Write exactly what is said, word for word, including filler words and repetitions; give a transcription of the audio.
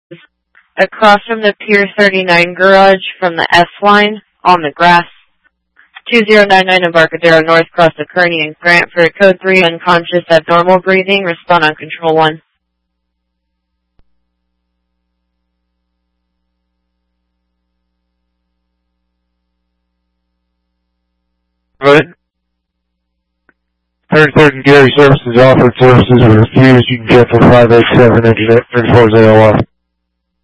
across from the Pier thirty-nine garage from the S line on the grass. two zero nine nine Embarcadero North, cross the Kearney and Grant for code three, unconscious, abnormal breathing, respond on control one. Right. thirty-third and Gary services offered services were refused. You can cancel five eight seven, engineer three four zero one.